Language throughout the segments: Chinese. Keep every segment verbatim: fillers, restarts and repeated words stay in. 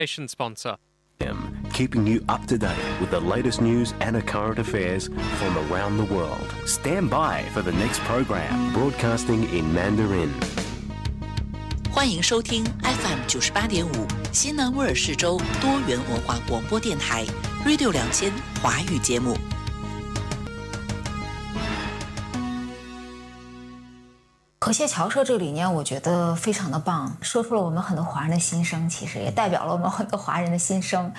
Station sponsor. Keeping you up to date with the latest news and current affairs from around the world. Stand by for the next program, broadcasting in Mandarin. 欢迎收听 F M 九十八点五西南威尔士州多元文化广播电台 Radio 两千华语节目。 和谐侨社这个理念，我觉得非常的棒，说出了我们很多华人的心声，其实也代表了我们很多华人的心声。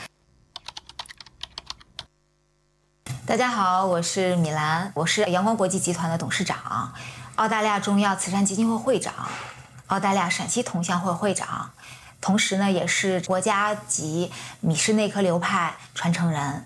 大家好，我是米兰，我是阳光国际集团的董事长，澳大利亚中药慈善基金会会长，澳大利亚陕西同乡会会长，同时呢，也是国家级米氏内科流派传承人。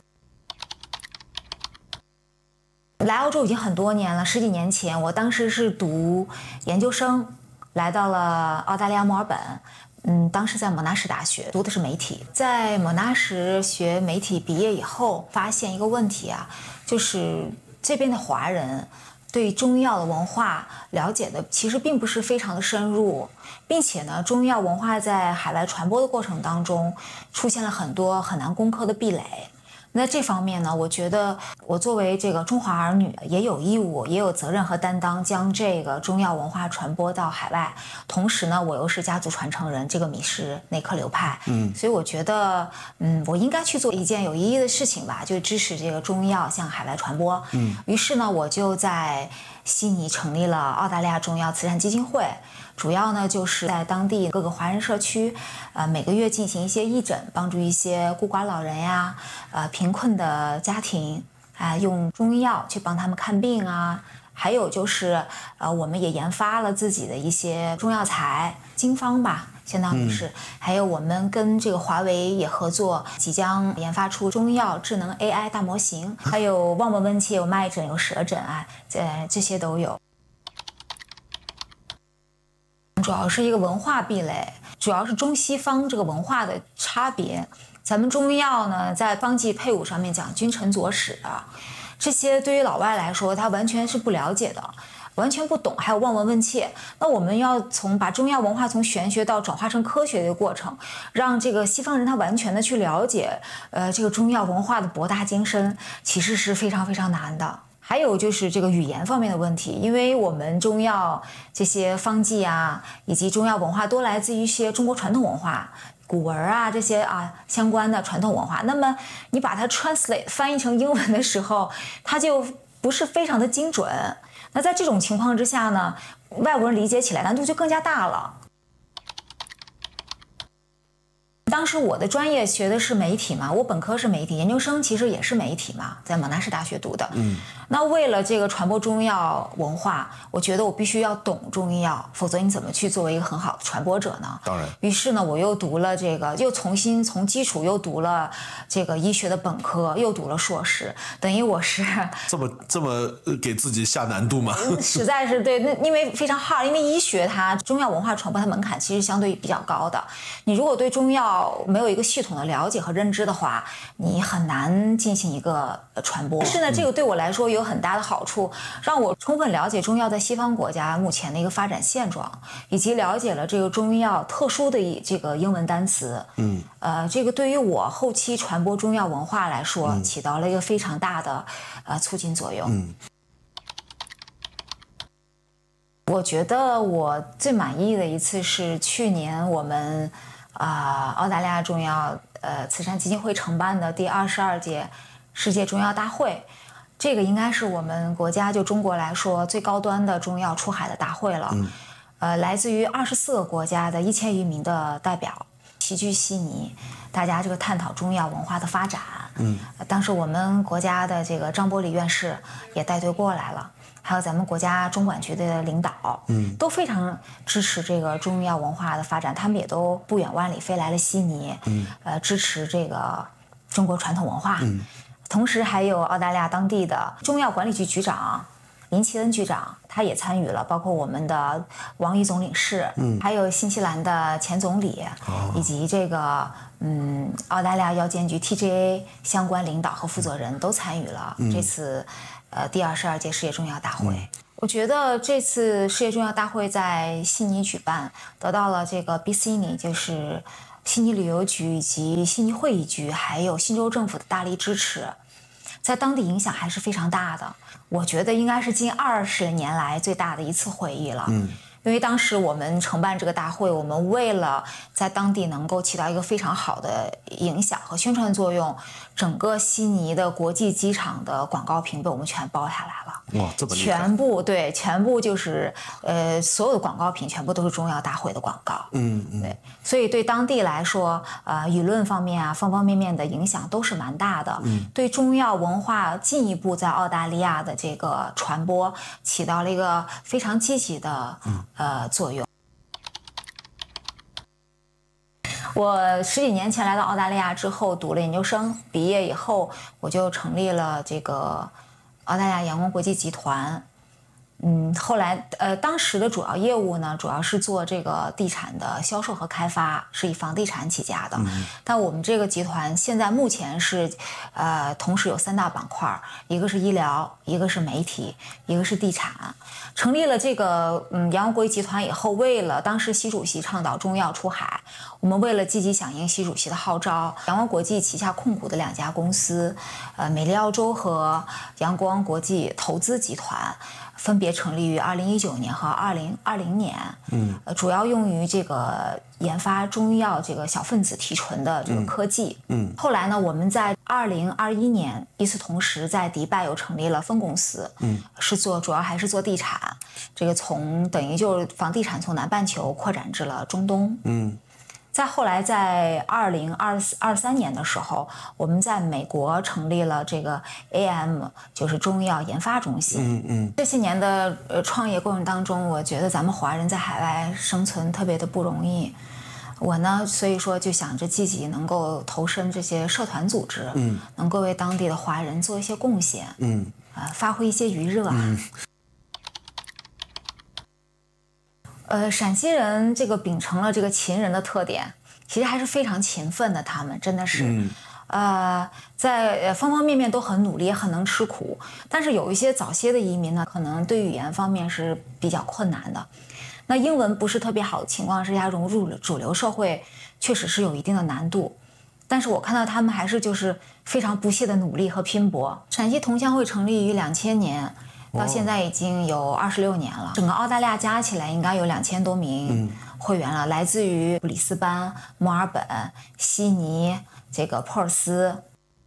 来澳洲已经很多年了，十几年前，我当时是读研究生，来到了澳大利亚墨尔本。嗯，当时在莫纳什大学读的是媒体，在莫纳什学媒体毕业以后，发现一个问题啊，就是这边的华人对中药的文化了解的其实并不是非常的深入，并且呢，中药文化在海外传播的过程当中，出现了很多很难攻克的壁垒。那这方面呢，我觉得我作为这个中华儿女，也有义务，也有责任和担当，将这个中药文化传播到海外。同时呢，我又是家族传承人，这个米氏内科流派，嗯，所以我觉得，嗯，我应该去做一件有意义的事情吧，就支持这个中药向海外传播。嗯，于是呢，我就在悉尼成立了澳大利亚中药慈善基金会。主要呢就是在当地各个华人社区，呃，每个月进行一些义诊，帮助一些孤寡老人呀，呃，贫困的家庭，啊、呃，用中药去帮他们看病啊。还有就是，呃，我们也研发了自己的一些中药材经方吧，相当于是。嗯、还有我们跟这个华为也合作，即将研发出中药智能 A I 大模型，还有望闻问切，有脉诊，有舌诊啊，这这些都有。主要是一个文化壁垒，主要是中西方这个文化的差别。咱们中药呢，在方剂配伍上面讲君臣佐使啊，这些对于老外来说，他完全是不了解的，完全不懂，还有望闻问切。那我们要从把中药文化从玄学到转化成科学的过程，让这个西方人他完全的去了解，呃，这个中药文化的博大精深，其实是非常非常难的。还有就是这个语言方面的问题，因为我们中药这些方剂啊，以及中药文化都来自于一些中国传统文化、古文啊这些啊相关的传统文化。那么你把它 translate 翻译成英文的时候，它就不是非常的精准。那在这种情况之下呢，外国人理解起来难度就更加大了。当时我的专业学的是媒体嘛，我本科是媒体，研究生其实也是媒体嘛，在莫纳什大学读的。嗯，那为了这个传播中药文化，我觉得我必须要懂中药，否则你怎么去作为一个很好的传播者呢？ 当然。 于是呢，我又读了这个，又重新从基础又读了这个医学的本科，又读了硕士，等于我是这么这么给自己下难度吗？ 实在是对，那因为非常 hard， 因为医学它中药文化传播它门槛其实相对比较高的，你如果对中药没有一个系统的了解和认知的话，你很难进行一个传播。但是呢，这个对我来说有很大的好处，让我充分了解中药在西方国家目前的一个发展现状，以及了解了这个中药特殊的这个英文单词。嗯，呃，这个对于我后期传播中药文化来说，嗯、起到了一个非常大的呃促进作用。嗯。我觉得我最满意的一次是去年我们啊、呃、澳大利亚中药呃慈善基金会承办的第二十二届世界中药大会，这个应该是我们国家就中国来说最高端的中药出海的大会了。嗯、呃，来自于二十四个国家的一千余名的代表齐聚悉尼，大家这个探讨中药文化的发展。嗯，当时我们国家的这个张伯礼院士也带队过来了。还有咱们国家中管局的领导，嗯，都非常支持这个中药文化的发展，他们也都不远万里飞来了悉尼，嗯，呃，支持这个中国传统文化。嗯，同时还有澳大利亚当地的中药管理局局长林奇恩局长，他也参与了，包括我们的王毅总领事，嗯，还有新西兰的前总理，哦、以及这个嗯澳大利亚药监局 T G A 相关领导和负责人都参与了这次。嗯呃，第二十二届世界中药大会，嗯、我觉得这次世界中药大会在悉尼举办，得到了这个 B C N I 就是悉尼旅游局以及悉尼会议局，还有新州政府的大力支持，在当地影响还是非常大的。我觉得应该是近二十年来最大的一次会议了。嗯。因为当时我们承办这个大会，我们为了在当地能够起到一个非常好的影响和宣传作用，整个悉尼的国际机场的广告屏被我们全包下来了。 哇，这么厉害！ 全部对，全部就是呃，所有的广告屏全部都是中药大会的广告。 嗯嗯， 对，所以对当地来说，呃，舆论方面啊，方方面面的影响都是蛮大的。嗯，对中药文化进一步在澳大利亚的这个传播起到了一个非常积极的。嗯。呃，作用。我十几年前来到澳大利亚之后，读了研究生，毕业以后我就成立了这个澳大利亚阳光国际集团。嗯，后来呃，当时的主要业务呢，主要是做这个地产的销售和开发，是以房地产起家的。嗯、但我们这个集团现在目前是，呃，同时有三大板块，一个是医疗，一个是媒体，一个是地产。成立了这个嗯阳光国际集团以后，为了当时习主席倡导中药出海，我们为了积极响应习主席的号召，阳光国际旗下控股的两家公司，呃，美丽澳洲和阳光国际投资集团。分别成立于二零一九年和二零二零年，嗯，呃，主要用于这个研发中药这个小分子提纯的这个科技，嗯，后来呢，我们在二零二一年与此同时在迪拜又成立了分公司，嗯，是做主要还是做地产，这个从等于就是房地产从南半球扩展至了中东，嗯。再后来，在二零二二三年的时候，我们在美国成立了这个 A M， 就是中药研发中心。嗯嗯。这些年的呃创业过程当中，我觉得咱们华人在海外生存特别的不容易。我呢，所以说就想着积极能够投身这些社团组织，嗯，能够为当地的华人做一些贡献，嗯，啊、呃，发挥一些余热啊。嗯呃，陕西人这个秉承了这个秦人的特点，其实还是非常勤奋的。他们真的是，嗯、呃，在方方面面都很努力，也很能吃苦。但是有一些早些的移民呢，可能对语言方面是比较困难的。那英文不是特别好的情况之下，融入主流社会确实是有一定的难度。但是我看到他们还是就是非常不懈的努力和拼搏。陕西同乡会成立于两千年。到现在已经有二十六年了，整个澳大利亚加起来应该有两千多名会员了，嗯、来自于布里斯班、墨尔本、悉尼、这个珀尔斯。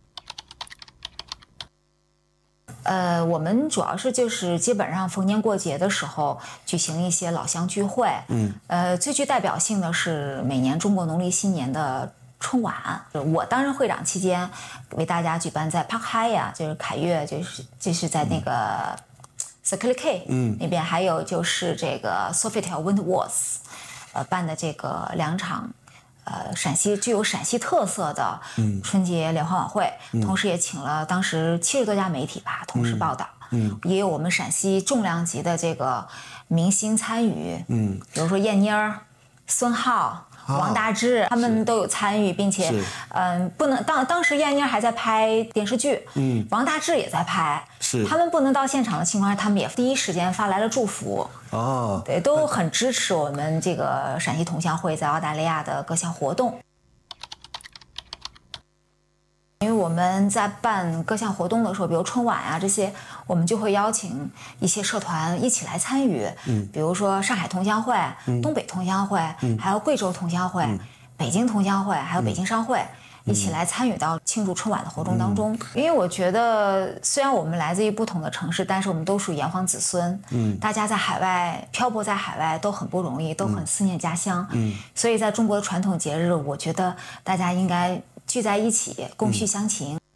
呃，我们主要是就是基本上逢年过节的时候举行一些老乡聚会，嗯，呃，最具代表性的是每年中国农历新年的春晚。我担任会长期间，为大家举办在 Park Hyatt， 就是凯悦，就是就是在那个。嗯Circular K， 嗯，那边还有就是这个 Sofitel Wentworth， 呃，办的这个两场，呃，陕西具有陕西特色的春节联欢晚会，嗯、同时也请了当时七十多家媒体吧，同时报道，嗯，也有我们陕西重量级的这个明星参与，嗯，比如说燕妮儿、孙浩。王大治他们都有参与，并且，嗯、呃，不能当当时燕妮还在拍电视剧，嗯，王大治也在拍，是他们不能到现场的情况下，他们也第一时间发来了祝福，哦，对，都很支持我们这个陕西同乡会在澳大利亚的各项活动。因为我们在办各项活动的时候，比如春晚啊这些，我们就会邀请一些社团一起来参与。嗯，比如说上海同乡会、嗯、东北同乡会，嗯、还有贵州同乡会、嗯、北京同乡会，还有北京商会，嗯、一起来参与到庆祝春晚的活动当中。嗯、因为我觉得，虽然我们来自于不同的城市，但是我们都属于炎黄子孙。嗯，大家在海外漂泊在海外都很不容易，都很思念家乡。嗯，所以在中国的传统节日，我觉得大家应该聚在一起，共叙乡情。嗯、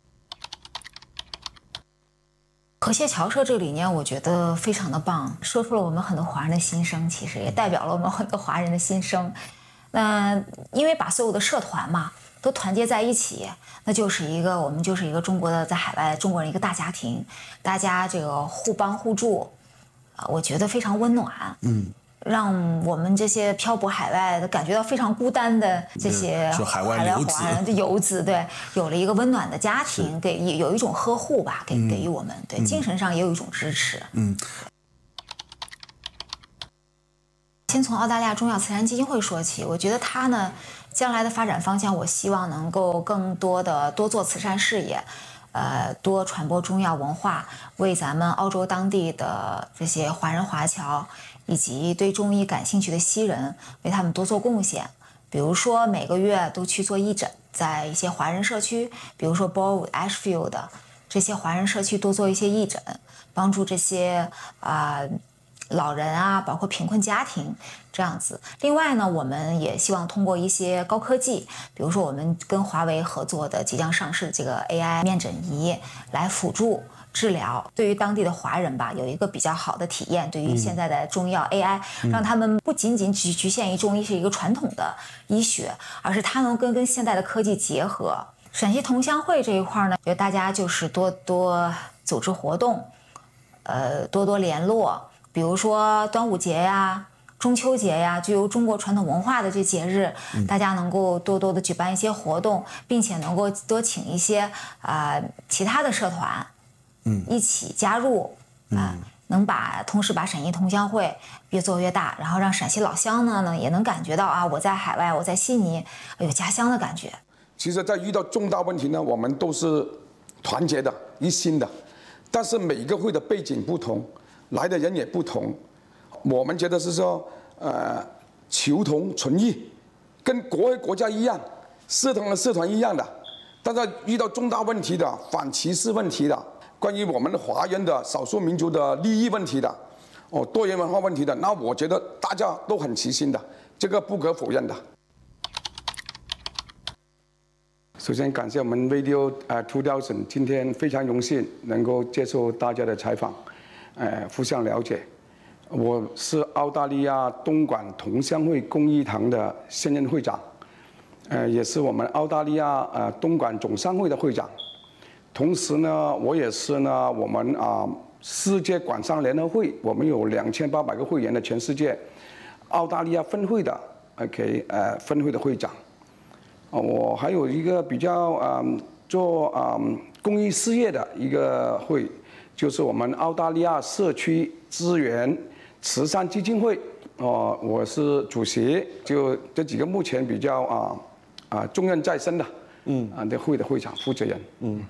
和谐侨社这个理念，我觉得非常的棒，说出了我们很多华人的心声，其实也代表了我们很多华人的心声。那因为把所有的社团嘛都团结在一起，那就是一个我们就是一个中国的在海外中国人一个大家庭，大家这个互帮互助，啊，我觉得非常温暖。嗯。让我们这些漂泊海外的感觉到非常孤单的这些海外华人的游子，对，有了一个温暖的家庭，给有一种呵护吧，给给予我们，对，精神上也有一种支持。嗯。先从澳大利亚中药慈善基金会说起，我觉得它呢， 将来的发展方向，我希望能够更多的多做慈善事业，呃，多传播中药文化，为咱们澳洲当地的这些华人华侨以及对中医感兴趣的西人，为他们多做贡献。比如说每个月都去做义诊，在一些华人社区，比如说 Burwood、Ashfield 的这些华人社区多做一些义诊，帮助这些啊、呃、老人啊，包括贫困家庭这样子。另外呢，我们也希望通过一些高科技，比如说我们跟华为合作的即将上市这个 A I 面诊仪，来辅助治疗，对于当地的华人吧，有一个比较好的体验。对于现在的中药 A I，、嗯、让他们不仅仅只局限于中医是一个传统的医学，而是它能跟跟现代的科技结合。陕西同乡会这一块呢，觉得大家就是多多组织活动，呃，多多联络。比如说端午节呀、中秋节呀，具有中国传统文化的这节日，嗯、大家能够多多的举办一些活动，并且能够多请一些啊、呃、其他的社团，嗯，一起加入啊、呃，能把同时把陕西同乡会越做越大，然后让陕西老乡呢呢也能感觉到啊，我在海外，我在悉尼有家乡的感觉。 其实，在遇到重大问题呢，我们都是团结的、一心的，但是每一个会的背景不同，来的人也不同。我们觉得是说，呃，求同存异，跟国和国家一样，社团和社团一样的。但是遇到重大问题的、反歧视问题的、关于我们华人的少数民族的利益问题的、哦多元文化问题的，那我觉得大家都很齐心的，这个不可否认的。首先感谢我们 Radio 呃two thousand， 今天非常荣幸能够接受大家的采访，呃，互相了解。我是澳大利亚东莞同乡会公益堂的现任会长，呃，也是我们澳大利亚呃东莞总商会的会长。同时呢，我也是呢我们啊、呃、世界管商联合会，我们有两千八百个会员的全世界澳大利亚分会的 OK 呃分会的会长。我还有一个比较嗯做嗯公益事业的一个会，就是我们澳大利亚社区资源慈善基金会，哦，我是主席，就这几个目前比较啊啊重任在身的，嗯啊的会的会长负责人，嗯。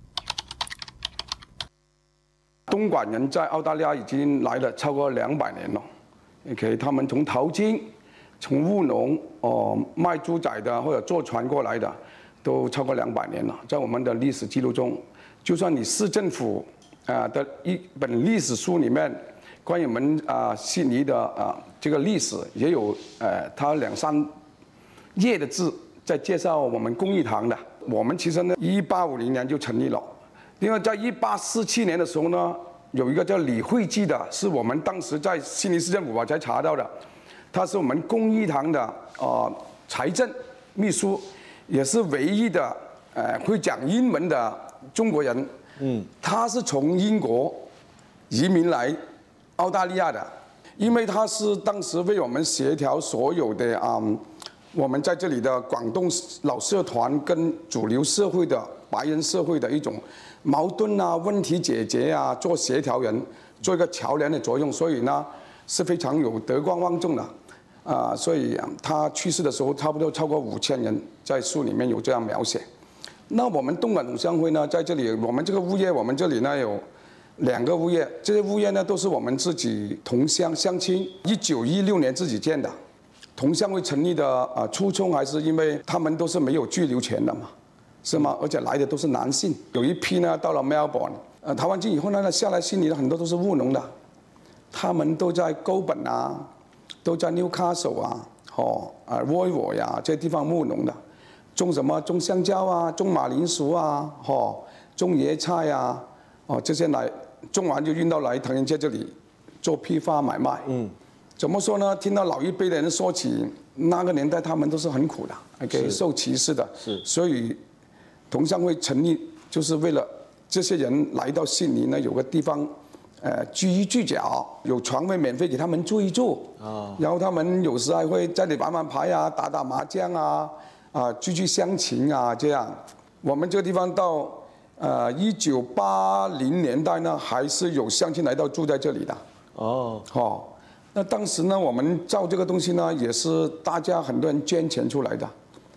东莞人在澳大利亚已经来了超过两百年了 ，OK， 他们从淘金。从务农哦卖猪仔的或者坐船过来的，都超过两百年了。在我们的历史记录中，就算你市政府啊的一本历史书里面，关于我们啊悉尼的啊这个历史，也有呃它两三页的字在介绍我们公益堂的。我们其实呢，一八五零年就成立了，因为在一八四七年的时候呢，有一个叫李惠基的，是我们当时在悉尼市政府我才查到的。他是我们公益堂的呃财政秘书，也是唯一的呃会讲英文的中国人。嗯，他是从英国移民来澳大利亚的，因为他是当时为我们协调所有的啊、嗯，我们在这里的广东老社团跟主流社会的白人社会的一种矛盾啊、问题解决啊，做协调人，做一个桥梁的作用，所以呢是非常有德高望重的。啊、呃，所以他去世的时候，差不多超过五千人，在书里面有这样描写。那我们东莞同乡会呢，在这里，我们这个物业，我们这里呢有两个物业，这些物业呢都是我们自己同乡乡亲，一九一六年自己建的。同乡会成立的啊、呃、初衷还是因为他们都是没有居留权的嘛，是吗？而且来的都是男性，有一批呢到了 Melbourne， 呃，台湾境以后呢，下来悉尼的很多都是务农的，他们都在高本啊。都在 Newcastle 啊，哦啊 Royal 呀这些地方务农的，种什么？种香蕉啊，种马铃薯啊，哦，种椰菜啊，哦这些来种完就运到来唐人街这里做批发买卖。嗯，怎么说呢？听到老一辈的人说起那个年代，他们都是很苦的 ，OK， 受歧视的。是。所以同乡会成立就是为了这些人来到悉尼呢，有个地方。呃，居一居脚，有床位免费给他们住一住，啊，然后他们有时还会在这里玩玩牌啊，打打麻将啊，啊，聚聚乡情啊，这样。我们这个地方到呃一九八零年代呢，还是有乡亲来到住在这里的。哦，哦，那当时呢，我们造这个东西呢，也是大家很多人捐钱出来的。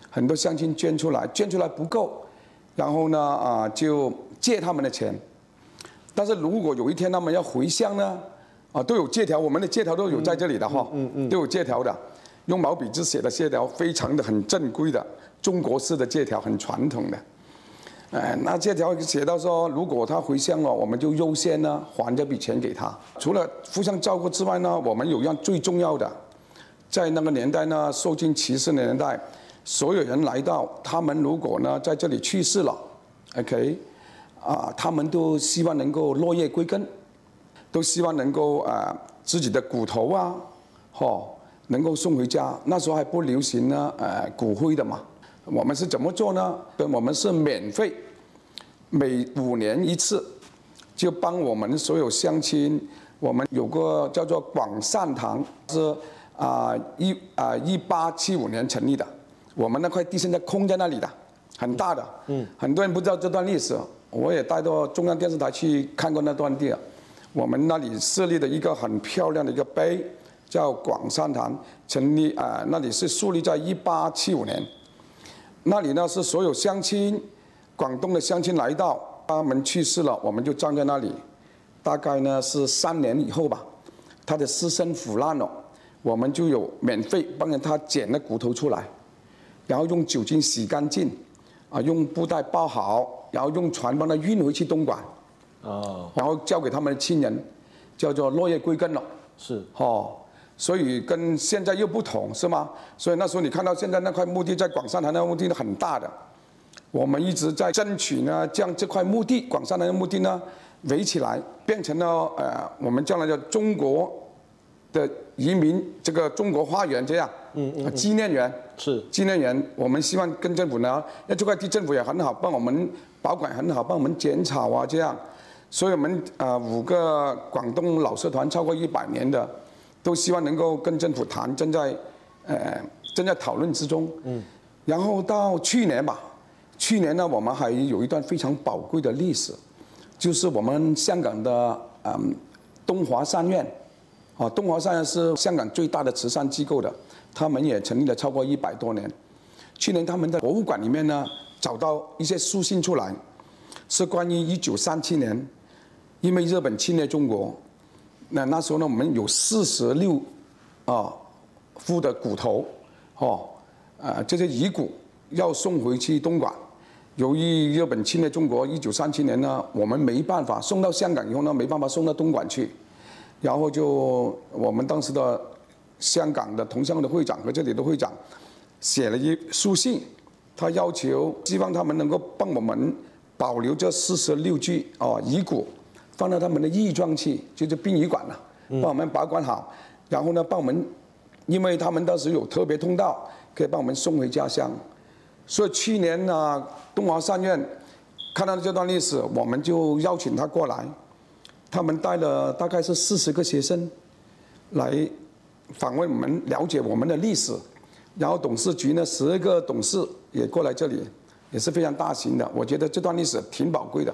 很多乡亲捐出来，捐出来不够，然后呢啊就借他们的钱。但是如果有一天他们要回乡呢，啊都有借条，我们的借条都有在这里的哈，嗯嗯，都有借条的，用毛笔字写的借条，非常的很正规的中国式的借条，很传统的。哎，那借条写到说，如果他回乡了，我们就优先呢还这笔钱给他。除了互相照顾之外呢，我们有一样最重要的，在那个年代呢，受尽歧视的年代，所有人来到，他们如果呢在这里去世了 ，OK， 啊，他们都希望能够落叶归根，都希望能够啊自己的骨头啊，哦，能够送回家。那时候还不流行呢，呃，骨灰的嘛。我们是怎么做呢？我们是免费，每五年一次，就帮我们所有乡亲。我们有个叫做广善堂，是啊一啊一八七五年成立的。我们那块地现在空在那里的，很大的。嗯，很多人不知道这段历史，我也带到中央电视台去看过那段地。我们那里设立的一个很漂亮的一个碑，叫广善堂，成立啊、呃，那里是树立在一八七五年。那里呢是所有乡亲，广东的乡亲来到，他们去世了，我们就站在那里。大概呢是三年以后吧，他的尸身腐烂了，我们就有免费帮他捡了骨头出来，然后用酒精洗干净，啊，用布袋包好，然后用船帮他运回去东莞，哦，然后交给他们的亲人，叫做落叶归根了。 是， 哦。所以跟现在又不同，是吗？所以那时候你看到现在那块墓地在广善堂那块墓地很大的，我们一直在争取呢，将这块墓地广善堂的墓地呢围起来，变成了呃我们将来的中国的移民这个中国花园这样，嗯嗯，纪念园是纪念园。我们希望跟政府呢，那这块地政府也很好，帮我们保管很好，帮我们剪草啊这样。所以我们呃五个广东老社团超过一百年的。都希望能够跟政府谈，正在，呃，正在讨论之中。嗯。然后到去年吧，去年呢，我们还有一段非常宝贵的历史，就是我们香港的嗯东华三院，啊，东华三院是香港最大的慈善机构的，他们也成立了超过一百多年。去年他们在博物馆里面呢，找到一些书信出来，是关于一九三七年，因为日本侵略中国。那那时候呢，我们有四十六啊副的骨头，哦，呃，这些遗骨要送回去东莞。由于日本侵略中国，一九三七年呢，我们没办法送到香港以后呢，没办法送到东莞去，然后就我们当时的香港的同乡会的会长和这里的会长写了一书信，他要求希望他们能够帮我们保留这四十六具哦遗骨。放到他们的义庄去，就是殡仪馆了，帮我们保管好，然后呢，帮我们，因为他们当时有特别通道，可以帮我们送回家乡。所以去年呢，东华三院看到这段历史，我们就邀请他过来，他们带了大概是四十个学生来访问我们，了解我们的历史。然后董事局呢，十个董事也过来这里，也是非常大型的。我觉得这段历史挺宝贵的。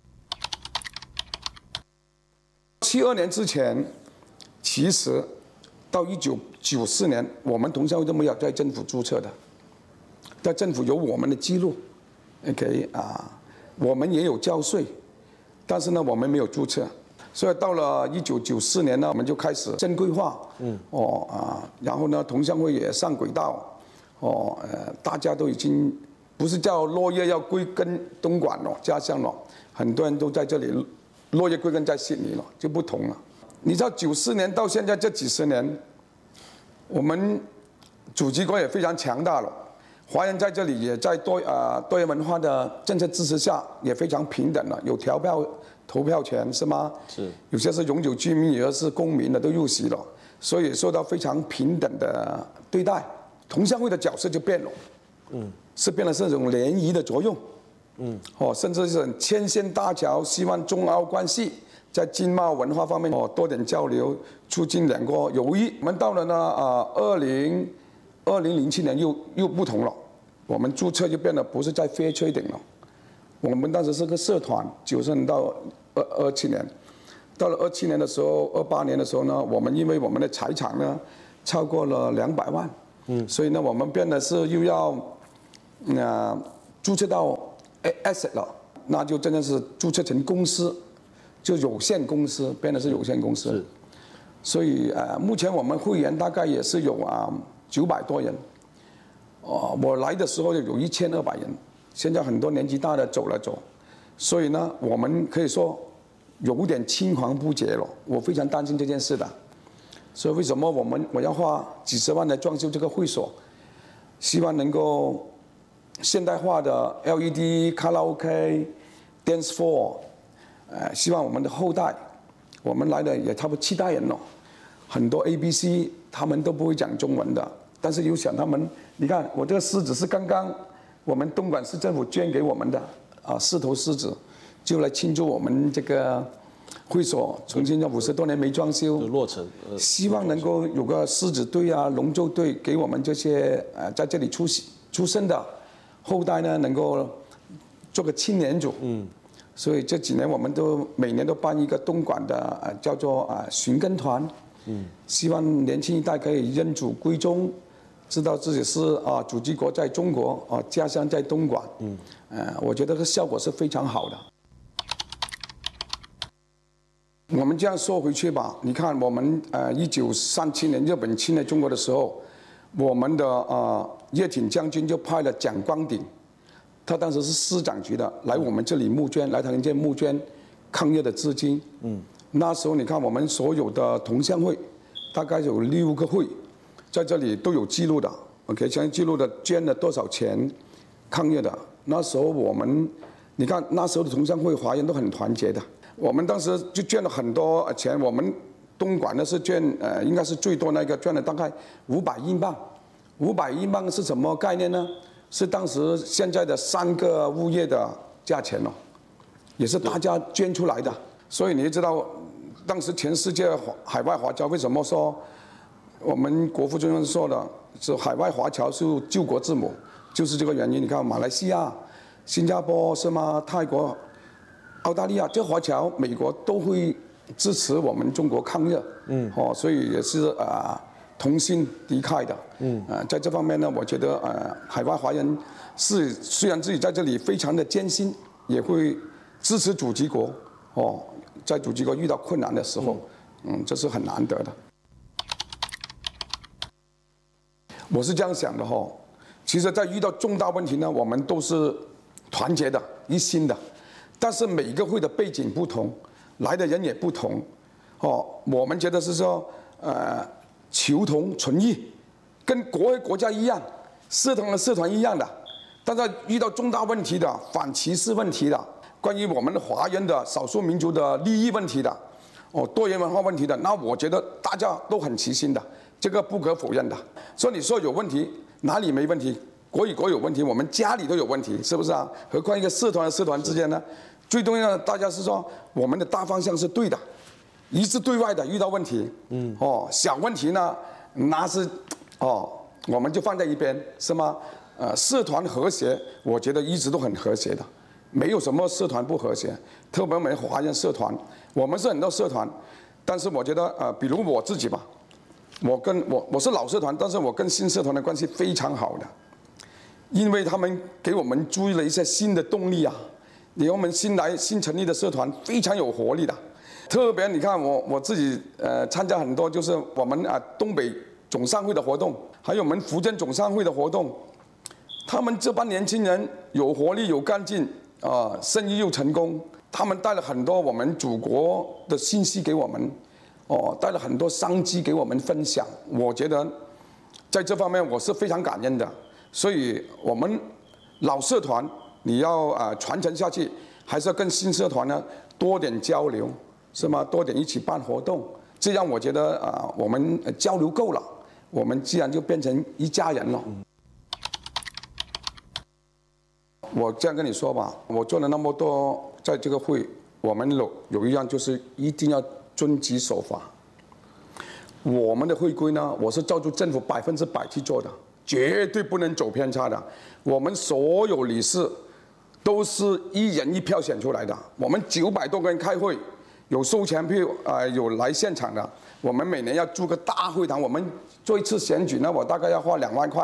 七二年之前，其实到一九九四年，我们同乡会都没有在政府注册的，在政府有我们的记录 ，OK 啊，我们也有交税，但是呢，我们没有注册，所以到了一九九四年呢，我们就开始正规化，嗯，哦啊，然后呢，同乡会也上轨道，哦，呃，大家都已经不是叫落叶要归根东莞了，家乡了，很多人都在这里。落叶归根在悉尼了，就不同了。你知道九四年到现在这几十年，我们祖籍国也非常强大了，华人在这里也在多啊、呃、多元文化的政策支持下也非常平等了，有投票投票权是吗？是。有些是永久居民，有些是公民的都入籍了，所以受到非常平等的对待。同乡会的角色就变了，嗯，是变了这种联谊的作用。嗯，哦，甚至是牵线搭桥，希望中澳关系在经贸文化方面哦多点交流，促进两国友谊。我们到了呢啊，二零二零零七年又又不同了，我们注册就变得不是在 fair trading 了，我们当时是个社团，九十年到二二七年，到了二七年的时候，二八年的时候呢，我们因为我们的财产呢超过了两百万，嗯，所以呢我们变得是又要那、呃、注册到 asset 了，那就真的是注册成公司，就有限公司，变得是有限公司。所以呃，目前我们会员大概也是有啊九百多人。哦，我来的时候有一千二百人，现在很多年纪大的走了走，所以呢，我们可以说有点青黄不接了。我非常担心这件事的。所以为什么我们我要花几十万来装修这个会所？希望能够现代化的 L E D 卡拉 OK、dance floor， 呃，希望我们的后代，我们来的也差不多七代人了，很多 A B C 他们都不会讲中文的，但是又想他们，你看我这个狮子是刚刚我们东莞市政府捐给我们的啊，四头狮子，就来庆祝我们这个。会所重新要五十多年没装修， 落成，呃、 希望能够有个狮子队啊、龙舟队，给我们这些呃在这里出出生的后代呢，能够做个青年组。嗯，所以这几年我们都每年都办一个东莞的呃叫做啊、呃、寻根团。嗯，希望年轻一代可以认祖归宗，知道自己是啊、呃、祖籍国在中国啊、呃，家乡在东莞。嗯，呃，我觉得这个效果是非常好的。我们这样说回去吧，你看我们呃一九三七年日本侵略中国的时候，我们的呃叶挺将军就派了蒋光鼎，他当时是师长级的，来我们这里募捐，来唐人街募捐抗日的资金。嗯，那时候你看我们所有的同乡会，大概有六个会，在这里都有记录的。OK， 相关记录的捐了多少钱抗日的。那时候我们，你看那时候的同乡会华人都很团结的。我们当时就捐了很多钱，我们东莞呢是捐呃，应该是最多那个捐了大概五百英镑。五百英镑是什么概念呢？是当时现在的三个物业的价钱哦，也是大家捐出来的。所以你知道，当时全世界海外华侨为什么说我们国父中说的是海外华侨是救国之母，就是这个原因。你看马来西亚、新加坡是吗？泰国。澳大利亚这华侨，美国都会支持我们中国抗日，嗯，哦，所以也是啊、呃、同心敌忾的，嗯，啊、呃，在这方面呢，我觉得呃海外华人是虽然自己在这里非常的艰辛，也会支持祖籍国，哦，在祖籍国遇到困难的时候，嗯，这是很难得的。我是这样想的哈、哦，其实，在遇到重大问题呢，我们都是团结的、一心的。但是每个会的背景不同，来的人也不同，哦，我们觉得是说，呃，求同存异，跟国和国家一样，社团和社团一样的。但是遇到重大问题的、反歧视问题的、关于我们华人的少数民族的利益问题的，哦，多元文化问题的，那我觉得大家都很齐心的，这个不可否认的。所以你说有问题，哪里没问题？国与国有问题，我们家里都有问题，是不是啊？何况一个社团和社团之间呢？最重要的，大家是说我们的大方向是对的，一致对外的。遇到问题，嗯，哦，小问题呢，那是，哦，我们就放在一边，是吗？呃，社团和谐，我觉得一直都很和谐的，没有什么社团不和谐。特别我们华人社团，我们是很多社团，但是我觉得，呃，比如我自己吧，我跟我我是老社团，但是我跟新社团的关系非常好的。因为他们给我们注意了一些新的动力啊，你我们新来新成立的社团非常有活力的，特别你看我我自己呃参加很多就是我们啊东北总商会的活动，还有我们福建总商会的活动，他们这帮年轻人有活力有干劲啊、呃，生意又成功，他们带了很多我们祖国的信息给我们，哦，带了很多商机给我们分享，我觉得在这方面我是非常感恩的。所以，我们老社团你要啊、呃、传承下去，还是要跟新社团呢多点交流，是吗？多点一起办活动，这样我觉得啊、呃、我们交流够了，我们自然就变成一家人了。我这样跟你说吧，我做了那么多，在这个会，我们有有一样就是一定要遵纪守法。我们的会规呢，我是照住政府百分之百去做的。绝对不能走偏差的。我们所有理事都是一人一票选出来的。我们九百多个人开会，有收钱票啊、呃，有来现场的。我们每年要租个大会堂，我们做一次选举呢，我大概要花两万块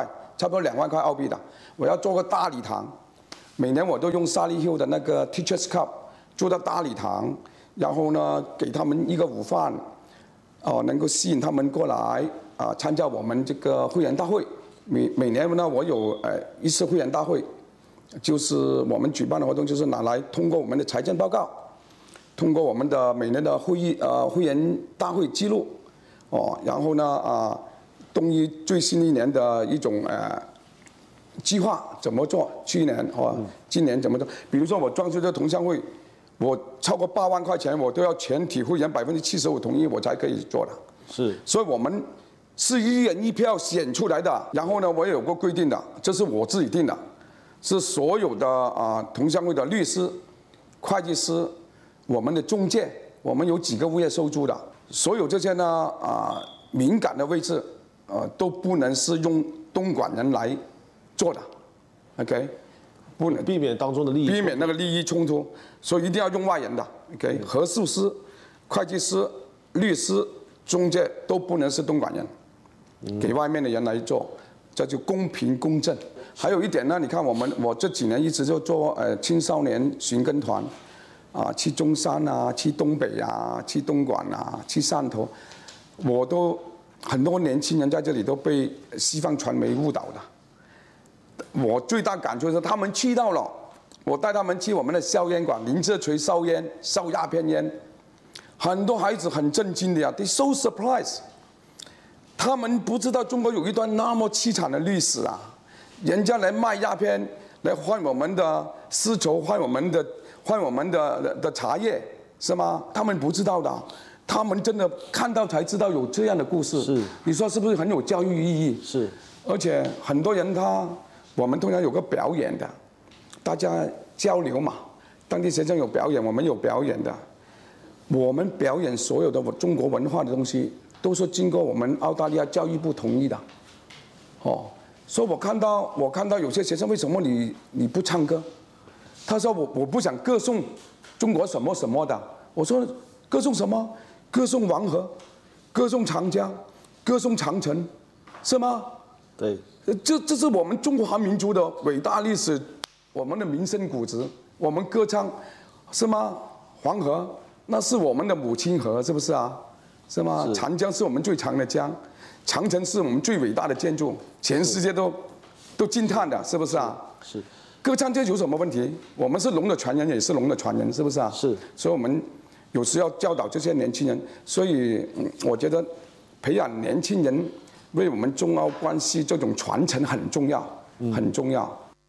差不多两万块澳币的。我要做个大礼堂，每年我都用沙利 Hill 的那个 Teachers Cup 做到大礼堂，然后呢给他们一个午饭，哦，能够吸引他们过来啊参加我们这个会员大会。每每年呢，我有呃一次会员大会，就是我们举办的活动，就是拿来通过我们的财政报告，通过我们的每年的会议呃会员大会记录，哦，然后呢啊。东一最新一年的一种呃计划怎么做？去年哦，今年怎么做？比如说我装修这同乡会，我超过八万块钱，我都要全体会员百分之七十五同意，我才可以做的。 是， 所以我们是一人一票选出来的。然后呢，我也有个规定的，这是我自己定的，是所有的啊、呃、同乡会的律师、会计师、我们的中介，我们有几个物业收租的，所有这些呢啊、呃、敏感的位置。呃，都不能是用东莞人来做的 ，OK， 不能避免当中的利益， 避免那个利益冲突，所以一定要用外人的 ，OK， 核数师、会计师、律师、中介都不能是东莞人，给外面的人来做，这就公平公正。还有一点呢，你看我们我这几年一直就做呃青少年寻根团，啊，去中山啊，去东北啊，去东莞啊，去汕头，我都。很多年轻人在这里都被西方传媒误导的。我最大感触是，他们去到了，我带他们去我们的硝烟馆，林则锤烧烟、烧鸦片烟，很多孩子很震惊的呀 ，they so surprised， 他们不知道中国有一段那么凄惨的历史啊，人家来卖鸦片，来换我们的丝绸，换我们的换我们的的茶叶，是吗？他们不知道的。他们真的看到才知道有这样的故事， 是你说是不是很有教育意义？ 是， 而且很多人他，我们通常有个表演的，大家交流嘛，当地学生有表演，我们有表演的，我们表演所有的中国文化的东西，都是经过我们澳大利亚教育部同意的，哦，所以我看到我看到有些学生，为什么你你不唱歌？他说我我不想歌颂中国什么什么的，我说歌颂什么？歌颂黄河，歌颂长江，歌颂长城，是吗？ 对， 这这是我们中华民族的伟大历史，我们的民生古值，我们歌唱，是吗？黄河那是我们的母亲河，是不是啊？是吗？是长江是我们最长的江，长城是我们最伟大的建筑，全世界都都惊叹的，是不是啊？ 是。 歌唱这有什么问题？我们是龙的传人，也是龙的传人，是不是啊？ 是。所以我们。有时要教导这些年轻人，所以我觉得培养年轻人为我们中澳关系这种传承很重要，很重要。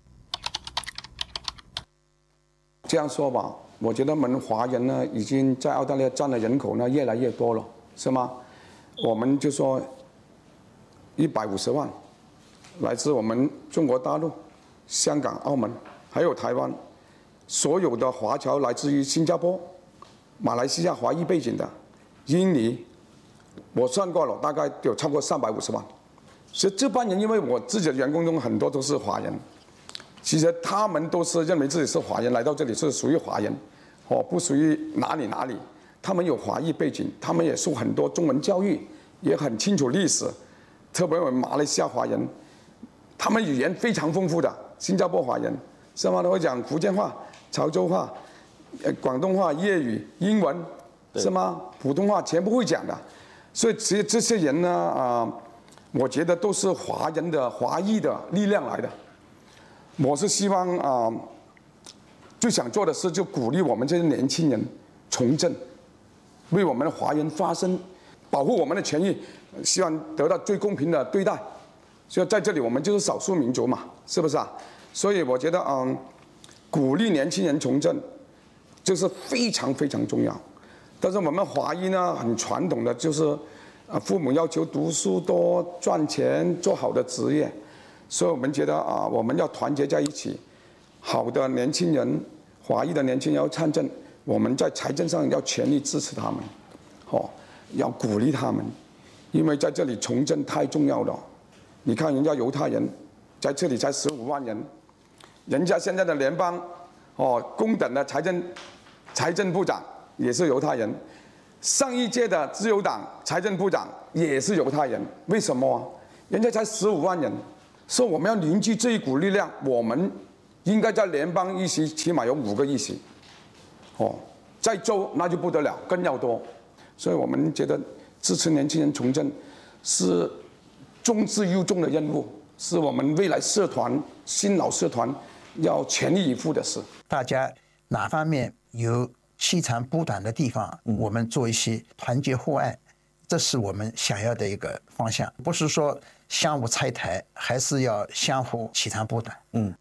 这样说吧，我觉得我们华人呢，已经在澳大利亚占的人口呢越来越多了，是吗？我们就说一百五十万，来自我们中国大陆、香港、澳门，还有台湾，所有的华侨来自于新加坡。马来西亚华裔背景的，印尼，我算过了，大概有超过三百五十万。其实这帮人，因为我自己的员工中很多都是华人，其实他们都是认为自己是华人，来到这里是属于华人，哦，不属于哪里哪里。他们有华裔背景，他们也受很多中文教育，也很清楚历史。特别我们马来西亚华人，他们语言非常丰富的。新加坡华人，是吗？他会讲福建话、潮州话。呃，广东话、粤语、英文，是吗？普通话全部会讲的，所以其实这些人呢，啊、呃，我觉得都是华人的华裔的力量来的。我是希望啊、呃，最想做的事就鼓励我们这些年轻人从政，为我们的华人发声，保护我们的权益，希望得到最公平的对待。所以在这里我们就是少数民族嘛，是不是啊？所以我觉得嗯、呃，鼓励年轻人从政。这是非常非常重要，但是我们华裔呢，很传统的就是，啊，父母要求读书多赚钱，做好的职业，所以我们觉得啊，我们要团结在一起，好的年轻人，华裔的年轻人要参政，我们在财政上要全力支持他们，哦，要鼓励他们，因为在这里从政太重要了。你看人家犹太人，在这里才十五万人，人家现在的联邦。哦，公等的财政财政部长也是犹太人，上一届的自由党财政部长也是犹太人，为什么啊？人家才十五万人， 所以我们要凝聚这一股力量，我们应该在联邦议席起码有五个议席，哦，在州那就不得了，更要多。所以我们觉得支持年轻人从政是重质又重的任务，是我们未来社团新老社团要全力以赴的事。 大家哪方面有细长补短的地方，我们做一些团结互爱，这是我们想要的一个方向，不是说相互拆台，还是要相互细长补短。嗯。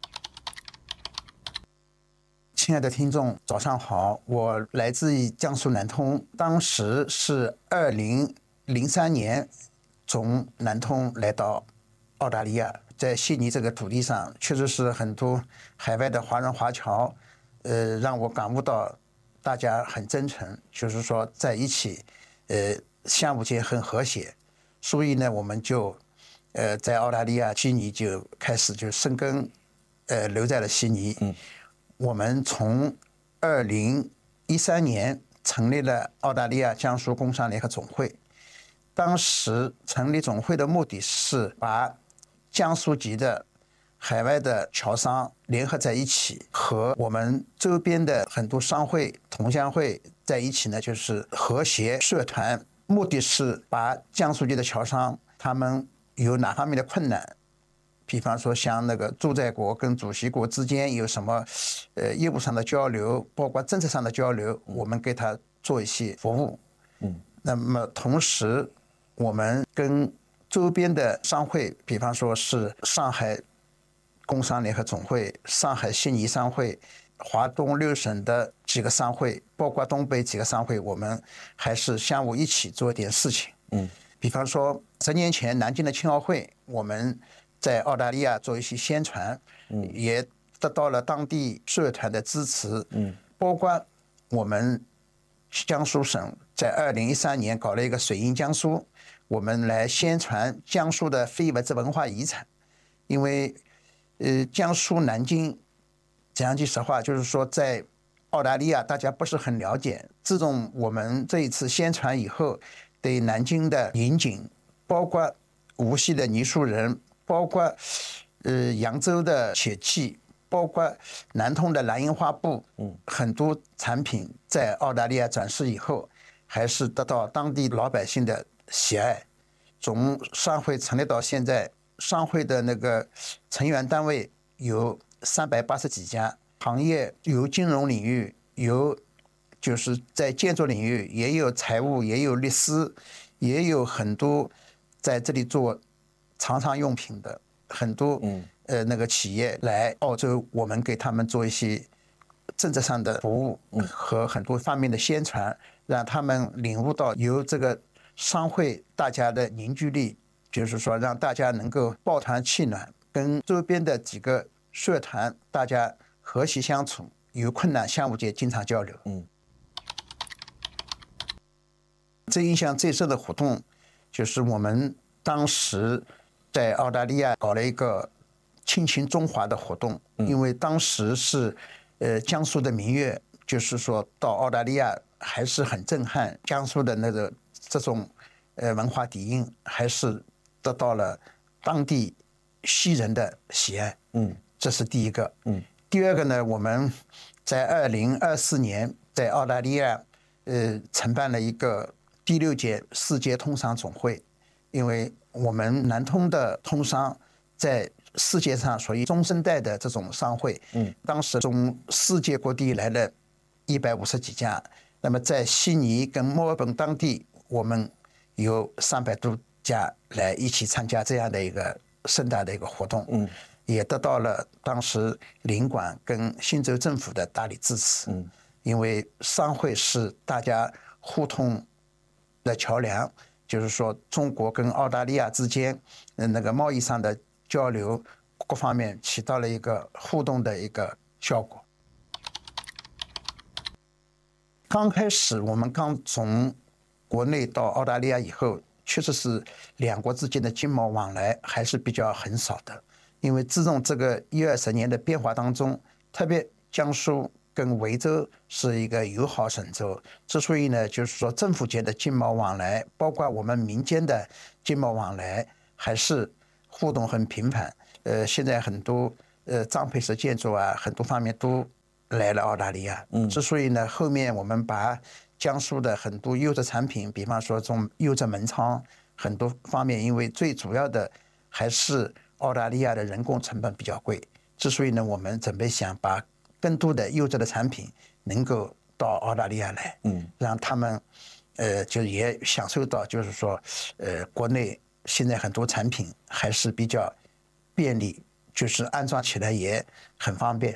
亲爱的听众，早上好，我来自于江苏南通，当时是二零零三年从南通来到澳大利亚，在悉尼这个土地上，确实是很多海外的华人华侨，呃，让我感悟到大家很真诚，就是说在一起，呃，相互间很和谐，所以呢，我们就，呃，在澳大利亚悉尼就开始就生根，呃，留在了悉尼。嗯。我们从二零一三年成立了澳大利亚江苏工商联合总会，当时成立总会的目的是把江苏籍的海外的侨商联合在一起，和我们周边的很多商会、同乡会在一起呢，就是和谐社团，目的是把江苏籍的侨商他们有哪方面的困难，比方说像那个驻在国跟主席国之间有什么呃业务上的交流，包括政策上的交流，我们给他做一些服务。嗯，那么同时我们跟周边的商会，比方说是上海工商联合总会、上海悉尼商会、华东六省的几个商会，包括东北几个商会，我们还是相互一起做一点事情。嗯，比方说十年前南京的青奥会，我们在澳大利亚做一些宣传，嗯，也得到了当地社团的支持，嗯，包括我们江苏省在二零一三年搞了一个水印江苏，我们来宣传江苏的非物质文化遗产，因为呃江苏南京，讲句实话，就是说在澳大利亚大家不是很了解，自从我们这一次宣传以后，对南京的银井，包括无锡的泥塑人，包括呃扬州的铁器，包括南通的蓝印花布，嗯，很多产品在澳大利亚展示以后，还是得到当地老百姓的喜爱。从商会成立到现在，商会的那个成员单位有三百八十几家，行业有金融领域，有就是在建筑领域，也有财务，也有律师，也有很多在这里做常常用品的很多呃那个企业来澳洲，我们给他们做一些政策上的服务和很多方面的宣传，让他们领悟到由这个商会大家的凝聚力，就是说让大家能够抱团取暖，跟周边的几个社团大家和谐相处，有困难相互间经常交流。嗯，最印象最深的活动就是我们当时在澳大利亚搞了一个亲情中华的活动，因为当时是呃江苏的民乐，就是说到澳大利亚还是很震撼，江苏的那个这种呃文化底蕴还是得到了当地西人的喜爱。嗯，这是第一个。嗯，第二个呢，我们在二零二四年在澳大利亚呃承办了一个第六届世界通商总会，因为我们南通的通商在世界上属于中生代的这种商会，嗯，当时从世界各地来了一百五十几家，那么在悉尼跟墨尔本当地，我们有三百多家来一起参加这样的一个盛大的一个活动，嗯，也得到了当时领馆跟新州政府的大力支持，嗯，因为商会是大家互通的桥梁。就是说，中国跟澳大利亚之间，那个贸易上的交流，各方面起到了一个互动的一个效果。刚开始我们刚从国内到澳大利亚以后，确实是两国之间的经贸往来还是比较很少的，因为自从这个一二十年的变化当中，特别江苏跟维州是一个友好省州，之所以呢，就是说政府间的经贸往来，包括我们民间的经贸往来，还是互动很频繁。呃，现在很多呃张培石建筑啊，很多方面都来了澳大利亚。嗯，之所以呢，后面我们把江苏的很多优质产品，比方说这种优质门窗，很多方面，因为最主要的还是澳大利亚的人工成本比较贵。之所以呢，我们准备想把更多的优质的产品能够到澳大利亚来，嗯，让他们，呃，就也享受到，就是说，呃，国内现在很多产品还是比较便利，就是安装起来也很方便。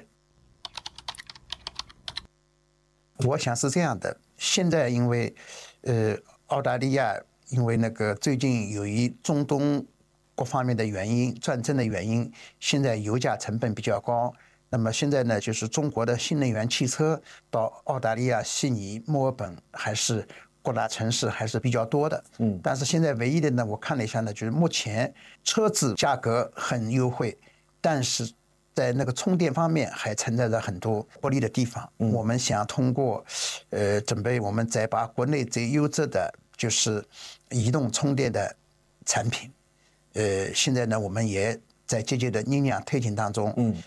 我想是这样的，现在因为，呃，澳大利亚因为那个最近由于中东各方面的原因、战争的原因，现在油价成本比较高。那么现在呢，就是中国的新能源汽车到澳大利亚悉尼、墨尔本还是各大城市还是比较多的。嗯，但是现在唯一的呢，我看了一下呢，就是目前车子价格很优惠，但是在那个充电方面还存在着很多不利的地方。嗯，我们想通过，呃，准备我们再把国内最优质的就是移动充电的产品，呃，现在呢，我们也在积极的酝酿推进当中。嗯。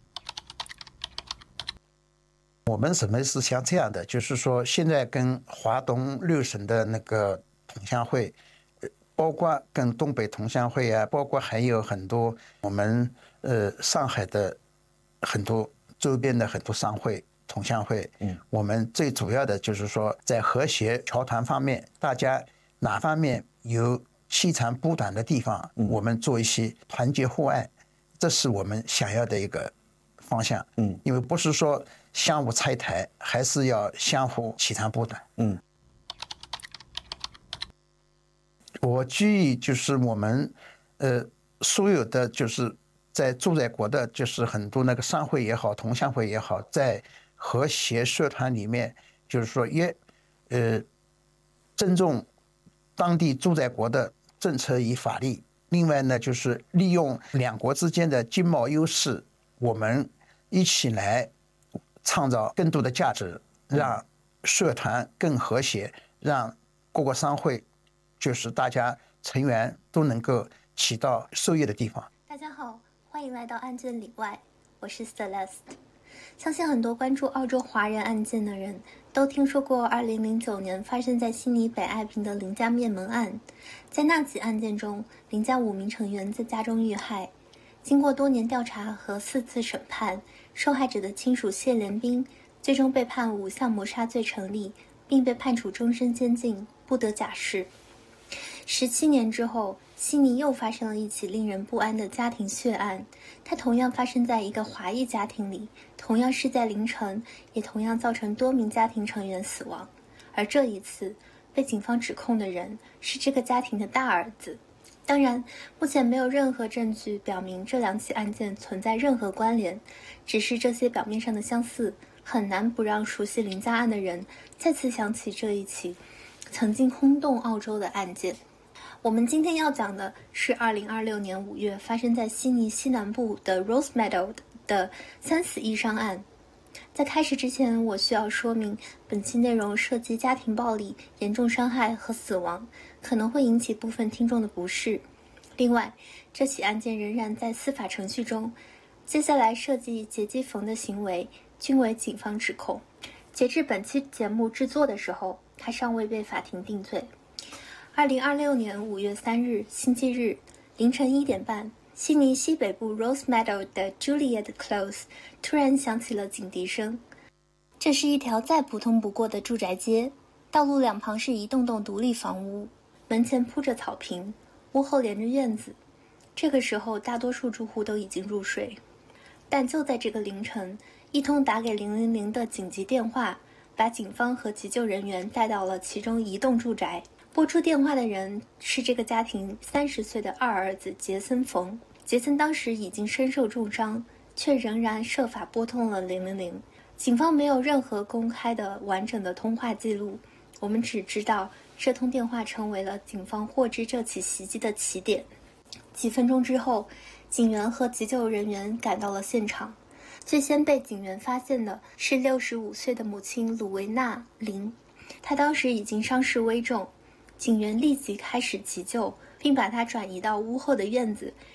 我们什么是像这样的，就是说现在跟华东六省的那个同乡会，包括跟东北同乡会啊，包括还有很多我们呃上海的很多周边的很多商会同乡会，嗯，我们最主要的就是说在和谐侨团方面，大家哪方面有细长补短的地方，我们做一些团结互爱，这是我们想要的一个方向。嗯，因为不是说相互拆台，还是要相互起长补短。嗯，我建议就是我们，呃，所有的就是在住在国的，就是很多那个商会也好，同乡会也好，在和谐社团里面，就是说也，呃，尊重当地住在国的政策与法律。另外呢，就是利用两国之间的经贸优势，我们一起来创造更多的价值，让社团更和谐，让各个商会就是大家成员都能够起到受益的地方。 大家好，欢迎来到案件里外，我是 Celeste。相信很多关注澳洲华人案件的人都听说过二零零九年发生在悉尼北爱平的林家灭门案。在那起案件中，林家五名成员在家中遇害。经过多年调查和四次审判，受害者的亲属谢连兵最终被判五项谋杀罪成立，并被判处终身监禁，不得假释。十七年之后，悉尼又发生了一起令人不安的家庭血案，它同样发生在一个华裔家庭里，同样是在凌晨，也同样造成多名家庭成员死亡。而这一次，被警方指控的人是这个家庭的大儿子。当然，目前没有任何证据表明这两起案件存在任何关联，只是这些表面上的相似，很难不让熟悉林家案的人再次想起这一起曾经轰动澳洲的案件。我们今天要讲的是二零二六年五月发生在悉尼西南部的 Rosemeadow 的三死一伤案。在开始之前，我需要说明，本期内容涉及家庭暴力、严重伤害和死亡，可能会引起部分听众的不适。另外，这起案件仍然在司法程序中，接下来涉及劫机缝的行为均为警方指控。截至本期节目制作的时候，他尚未被法庭定罪。二零二六年五月三日星期日凌晨一点半，悉尼西北部 Rosemeadow 的 Juliet Close 突然响起了警笛声。这是一条再普通不过的住宅街，道路两旁是一栋栋独立房屋，门前铺着草坪，屋后连着院子。这个时候，大多数住户都已经入睡。但就在这个凌晨，一通打给零零零的紧急电话，把警方和急救人员带到了其中一栋住宅。拨出电话的人是这个家庭三十岁的二儿子杰森·冯。杰森当时已经身受重伤，却仍然设法拨通了零零零。警方没有任何公开的完整的通话记录，我们只知道这通电话成为了警方获知这起袭击的起点。几分钟之后，警员和急救人员赶到了现场。最先被警员发现的是六十五岁的母亲鲁维娜·林，她当时已经伤势危重。警员立即开始急救，并把他转移到屋后的院子，